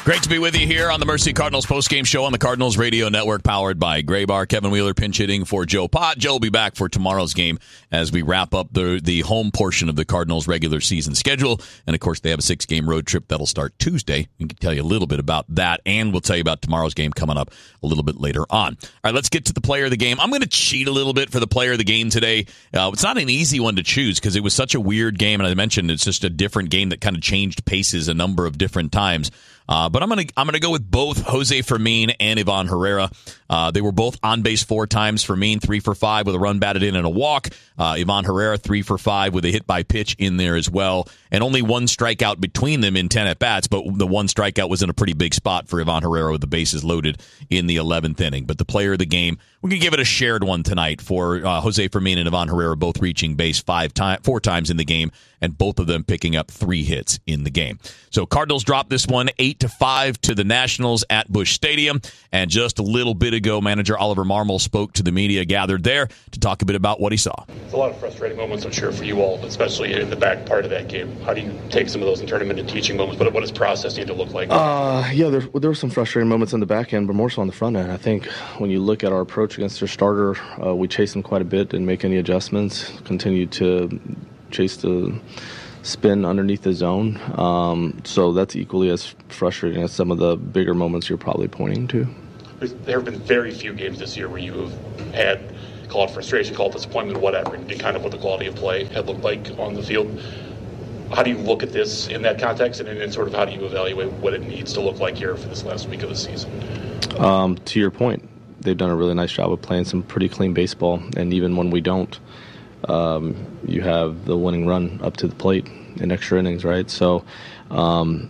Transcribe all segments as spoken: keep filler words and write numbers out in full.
Great to be with you here on the Mercy Cardinals postgame show on the Cardinals Radio Network, powered by Graybar. Kevin Wheeler pinch hitting for Joe Pott. Joe will be back for tomorrow's game as we wrap up the the home portion of the Cardinals' regular season schedule. And, of course, they have a six-game road trip that'll start Tuesday. We can tell you a little bit about that, and we'll tell you about tomorrow's game coming up a little bit later on. All right, let's get to the player of the game. I'm going to cheat a little bit for the player of the game today. Uh, it's not an easy one to choose because it was such a weird game, and I mentioned it's just a different game that kind of changed paces a number of different times. Uh, but I'm gonna I'm gonna go with both Jose Fermin and Ivan Herrera. Uh, they were both on base four times. Fermin three for five with a run batted in and a walk. Uh, Ivan Herrera three for five with a hit by pitch in there as well, and only one strikeout between them in ten at bats. But the one strikeout was in a pretty big spot for Ivan Herrera with the bases loaded in the eleventh inning. But the player of the game, we're gonna give it a shared one tonight for uh, Jose Fermin and Ivan Herrera, both reaching base five time four times in the game, and both of them picking up three hits in the game. So Cardinals dropped this one eight to five to the Nationals at Busch Stadium. And just a little bit ago, manager Oliver Marmol spoke to the media gathered there to talk a bit about what he saw. It's a lot of frustrating moments, I'm sure, for you all, especially in the back part of that game. How do you take some of those and turn them into teaching moments? What, what does process need to look like? Uh, yeah, there, there were some frustrating moments in the back end, but more so on the front end. I think when you look at our approach against their starter, uh, we chased them quite a bit, didn't make any adjustments, continued to chase the spin underneath the zone. Um, so that's equally as frustrating as some of the bigger moments you're probably pointing to. There have been very few games this year where you have had, call it frustration, call it disappointment, whatever, and kind of what the quality of play had looked like on the field. How do you look at this in that context, and, and sort of how do you evaluate what it needs to look like here for this last week of the season? Um, to your point, they've done a really nice job of playing some pretty clean baseball, and even when we don't, Um, you have the winning run up to the plate in extra innings, right? So, um,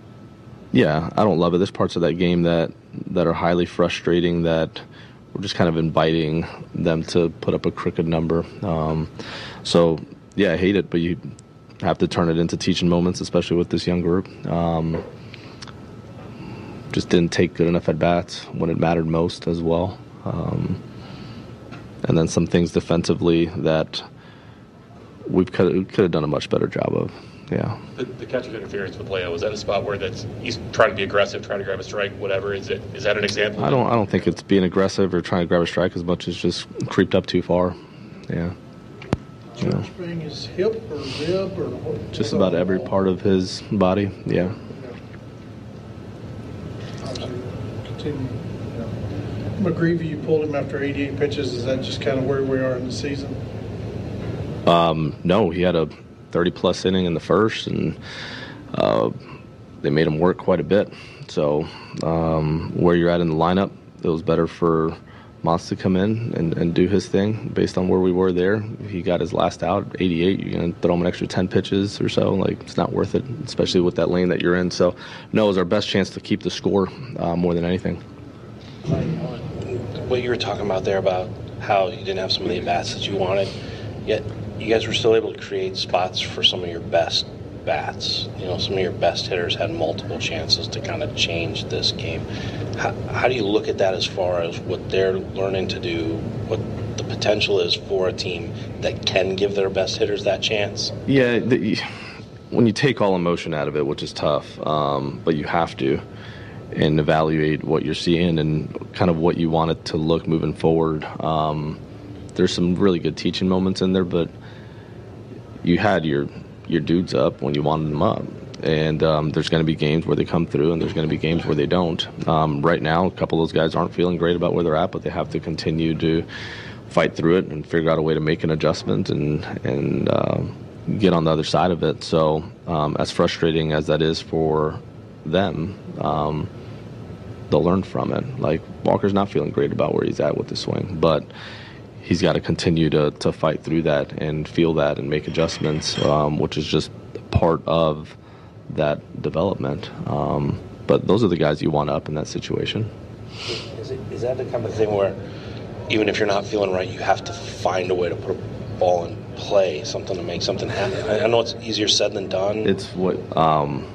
yeah, I don't love it. There's parts of that game that, that are highly frustrating that we're just kind of inviting them to put up a crooked number. Um, so, yeah, I hate it, but you have to turn it into teaching moments, especially with this young group. Um, just didn't take good enough at-bats when it mattered most as well. Um And then some things defensively that we could could have done a much better job of. Yeah. The, the catcher's interference with Leo, is that a spot where that's he's trying to be aggressive, trying to grab a strike, whatever? Is it is that an example? I don't I don't think it's being aggressive or trying to grab a strike as much as just creeped up too far. Yeah. You know. Spring his hip or rib or what? Just about every part of his body. Yeah. Obviously, continue. McGreevy, you pulled him after eighty-eight pitches. Is that just kind of where we are in the season? Um, no, he had a thirty-plus inning in the first, and uh, they made him work quite a bit. So um, where you're at in the lineup, it was better for Moss to come in and, and do his thing based on where we were there. He got his last out, eighty-eight. You're going to throw him an extra ten pitches or so. Like, it's not worth it, especially with that lane that you're in. So, no, it was our best chance to keep the score uh, more than anything. What you were talking about there about how you didn't have some of the at-bats that you wanted, yet you guys were still able to create spots for some of your best bats. You know, some of your best hitters had multiple chances to kind of change this game. How, how do you look at that as far as what they're learning to do, what the potential is for a team that can give their best hitters that chance? Yeah, the, when you take all emotion out of it, which is tough, um, but you have to, and evaluate what you're seeing and kind of what you want it to look moving forward. Um, there's some really good teaching moments in there, but you had your your dudes up when you wanted them up. And um, there's going to be games where they come through, and there's going to be games where they don't. Um, right now, a couple of those guys aren't feeling great about where they're at, but they have to continue to fight through it and figure out a way to make an adjustment and, and uh, get on the other side of it. So um, as frustrating as that is for them, um, they'll learn from it. Like, Walker's not feeling great about where he's at with the swing, but he's got to continue to, to fight through that and feel that and make adjustments, um, which is just part of that development. Um, but those are the guys you want up in that situation. Is, it, is that the kind of thing where even if you're not feeling right, you have to find a way to put a ball in play, something to make something happen? I, I know it's easier said than done. It's what... Um,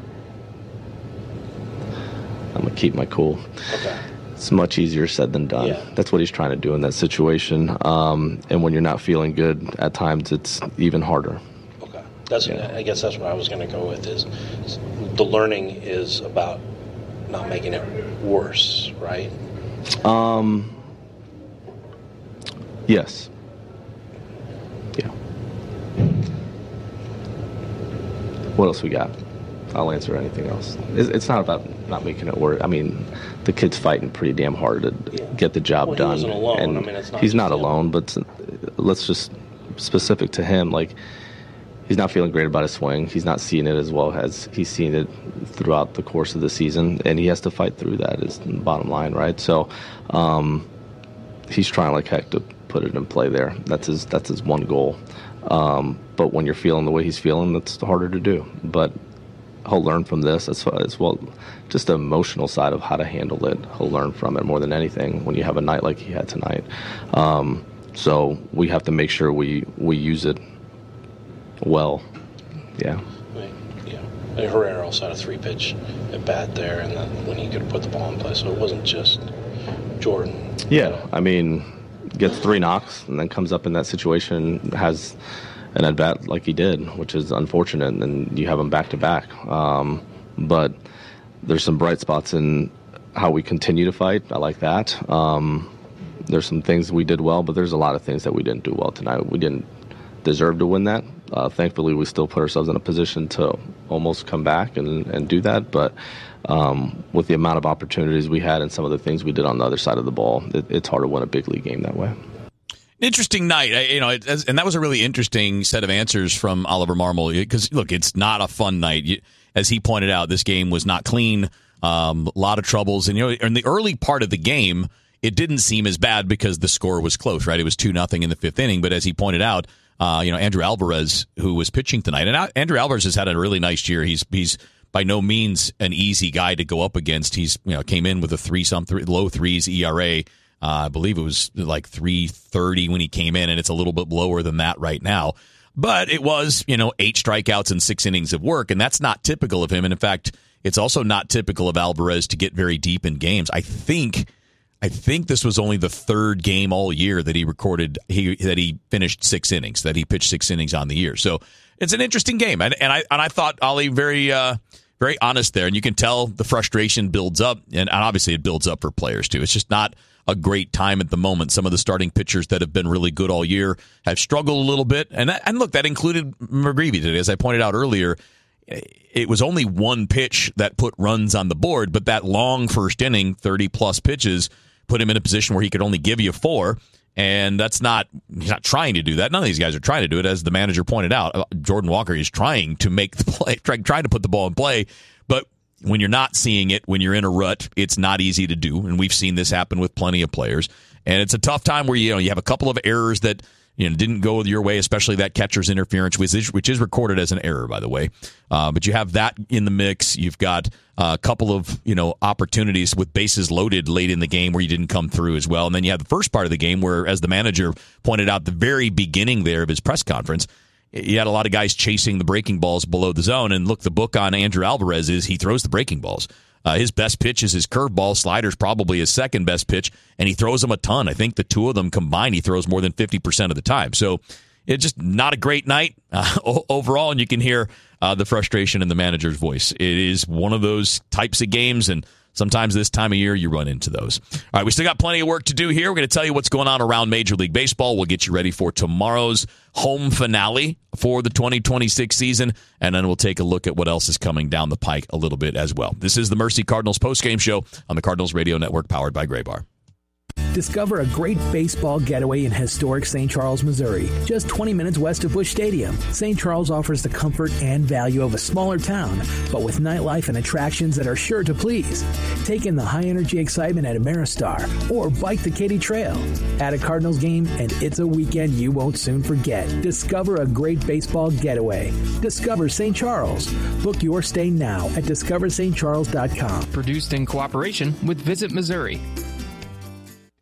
I'm going to keep my cool. Okay. It's much easier said than done. Yeah. That's what he's trying to do in that situation. Um, and when you're not feeling good, at times it's even harder. Okay. That's. Yeah. I guess that's what I was going to go with is, is the learning is about not making it worse, right? Um. Yes. Yeah. What else we got? I'll answer anything else. It's, it's not about not making it work. I mean, the kid's fighting pretty damn hard to Yeah. get the job Well, he done. wasn't alone. And I mean, it's not he's just not him. alone, but let's just specific to him, like, he's not feeling great about his swing. He's not seeing it as well as he's seen it throughout the course of the season, and he has to fight through that is the bottom line, right? So um, he's trying like heck to put it in play there. That's his that's his one goal. Um, but when you're feeling the way he's feeling, that's harder to do. But he'll learn from this as, as well. Just the emotional side of how to handle it, he'll learn from it more than anything when you have a night like he had tonight. Um, so we have to make sure we, we use it well. Yeah. I mean, yeah. And Herrera also had a three-pitch at bat there, and then when he could put the ball in play, so it wasn't just Jordan. Yeah, I mean, gets three knocks and then comes up in that situation, has an at bat like he did, which is unfortunate, and then you have him back to back. Um, but there's some bright spots in how we continue to fight. I like that. Um, there's some things we did well, but there's a lot of things that we didn't do well tonight. We didn't deserve to win that. Uh, thankfully, we still put ourselves in a position to almost come back and, and do that. But um, with the amount of opportunities we had and some of the things we did on the other side of the ball, it, it's hard to win a big league game that way. Interesting night, you know, it, and that was a really interesting set of answers from Oliver Marmol. Because look, it's not a fun night, as he pointed out. This game was not clean, um, a lot of troubles, and you know, in the early part of the game, it didn't seem as bad because the score was close, right? It was two nothing in the fifth inning, but as he pointed out, uh, you know, Andrew Alvarez, who was pitching tonight, and Andrew Alvarez has had a really nice year. He's he's by no means an easy guy to go up against. He's you know came in with a three some three, low threes E R A. Uh, I believe it was like three thirty when he came in, and it's a little bit lower than that right now. But it was, you know, eight strikeouts and six innings of work, and that's not typical of him. And in fact, it's also not typical of Alvarez to get very deep in games. I think, I think this was only the third game all year that he recorded he that he finished six innings, that he pitched six innings on the year. So it's an interesting game, and, and I and I thought Ollie very. Uh, Very honest there, and you can tell the frustration builds up, and obviously it builds up for players too. It's just not a great time at the moment. Some of the starting pitchers that have been really good all year have struggled a little bit, and that, and look, that included McGreevy today. As I pointed out earlier, it was only one pitch that put runs on the board, but that long first inning, thirty plus pitches, put him in a position where he could only give you four. And that's not, he's not trying to do that. None of these guys are trying to do it. As the manager pointed out, Jordan Walker is trying to make the play, trying, trying to put the ball in play. But when you're not seeing it, when you're in a rut, it's not easy to do. And we've seen this happen with plenty of players. And it's a tough time where, you know, you have a couple of errors that, you know, didn't go your way, especially that catcher's interference, which is, which is recorded as an error, by the way. Uh, but you have that in the mix. You've got a couple of, you know, opportunities with bases loaded late in the game where you didn't come through as well. And then you have the first part of the game where, as the manager pointed out, the very beginning there of his press conference, you had a lot of guys chasing the breaking balls below the zone. And look, the book on Andrew Alvarez is he throws the breaking balls. Uh, his best pitch is his curveball. Slider's probably his second best pitch, and he throws them a ton. I think the two of them combined, he throws more than fifty percent of the time. So it's just not a great night uh, overall, and you can hear uh, the frustration in the manager's voice. It is one of those types of games, and sometimes this time of year you run into those. All right, we still got plenty of work to do here. We're going to tell you what's going on around Major League Baseball. We'll get you ready for tomorrow's home finale for the twenty twenty-six season, and then we'll take a look at what else is coming down the pike a little bit as well. This is the Mercy Cardinals postgame show on the Cardinals Radio Network, powered by Graybar. Discover a great baseball getaway in historic Saint Charles, Missouri, just twenty minutes west of Busch Stadium. Saint Charles offers the comfort and value of a smaller town, but with nightlife and attractions that are sure to please. Take in the high-energy excitement at Ameristar or bike the Katy Trail. Add a Cardinals game, and it's a weekend you won't soon forget. Discover a great baseball getaway. Discover Saint Charles. Book your stay now at discover st charles dot com. Produced in cooperation with Visit Missouri.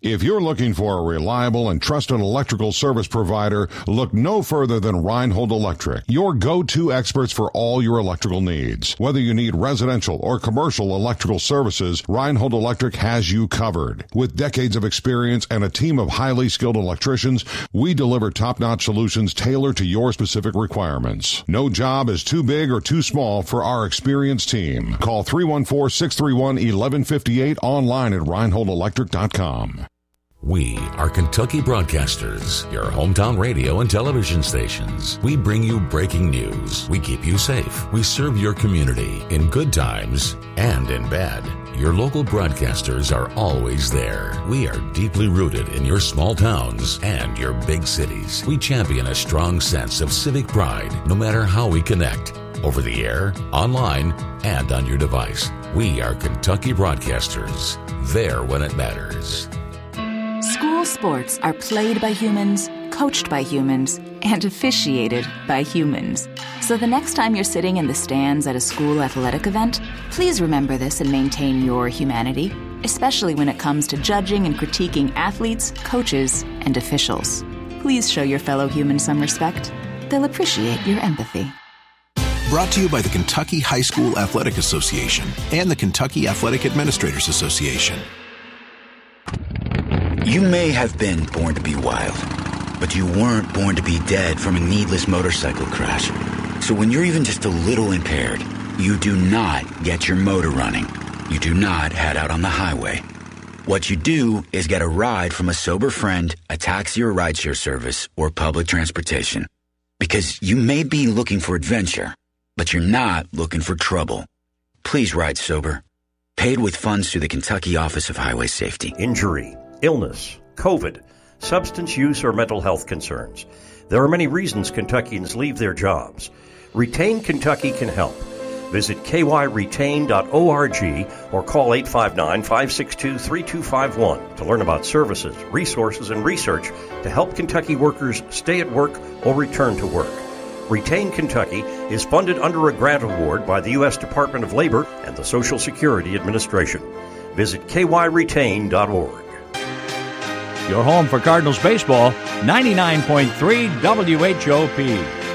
If you're looking for a reliable and trusted electrical service provider, look no further than Reinhold Electric, your go-to experts for all your electrical needs. Whether you need residential or commercial electrical services, Reinhold Electric has you covered. With decades of experience and a team of highly skilled electricians, we deliver top-notch solutions tailored to your specific requirements. No job is too big or too small for our experienced team. Call three one four, six three one, one one five eight online at reinhold electric dot com. We are Kentucky Broadcasters, your hometown radio and television stations. We bring you breaking news. We keep you safe. We serve your community in good times and in bad. Your local broadcasters are always there. We are deeply rooted in your small towns and your big cities. We champion a strong sense of civic pride, no matter how we connect. Over the air, online, and on your device. We are Kentucky Broadcasters. There when it matters. School sports are played by humans, coached by humans, and officiated by humans. So the next time you're sitting in the stands at a school athletic event, please remember this and maintain your humanity, especially when it comes to judging and critiquing athletes, coaches, and officials. Please show your fellow humans some respect. They'll appreciate your empathy. Brought to you by the Kentucky High School Athletic Association and the Kentucky Athletic Administrators Association. You may have been born to be wild, but you weren't born to be dead from a needless motorcycle crash. So when you're even just a little impaired, you do not get your motor running. You do not head out on the highway. What you do is get a ride from a sober friend, a taxi or rideshare service, or public transportation. Because you may be looking for adventure, but you're not looking for trouble. Please ride sober. Paid with funds through the Kentucky Office of Highway Safety. Injury, illness, COVID, substance use, or mental health concerns. There are many reasons Kentuckians leave their jobs. Retain Kentucky can help. Visit k y retain dot org or call eight five nine, five six two, three two five one to learn about services, resources, and research to help Kentucky workers stay at work or return to work. Retain Kentucky is funded under a grant award by the U S Department of Labor and the Social Security Administration. Visit k y retain dot org. Your home for Cardinals baseball, ninety-nine point three W H O P.